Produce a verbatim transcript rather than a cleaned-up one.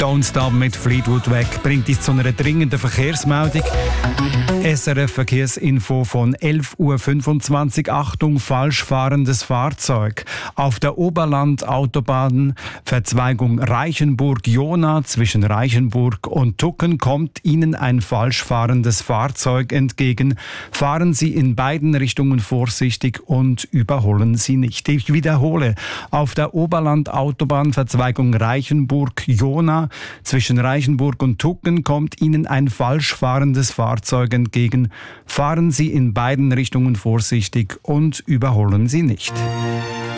Don't Stop mit Fleetwood Mac bringt uns zu einer dringenden Verkehrsmeldung. S R F Verkehrsinfo von elf Uhr fünfundzwanzig. Achtung, falsch fahrendes Fahrzeug. Auf der Oberland-Autobahn, Verzweigung Reichenburg-Jona, zwischen Reichenburg und Tucken, kommt Ihnen ein falsch fahrendes Fahrzeug entgegen. Fahren Sie in beiden Richtungen vorsichtig und überholen Sie nicht. Ich wiederhole, auf der Oberland-Autobahn, Verzweigung Reichenburg-Jona, zwischen Reichenburg und Tucken, kommt Ihnen ein falsch fahrendes Fahrzeug entgegen. Fahren Sie in beiden Richtungen vorsichtig und überholen Sie nicht.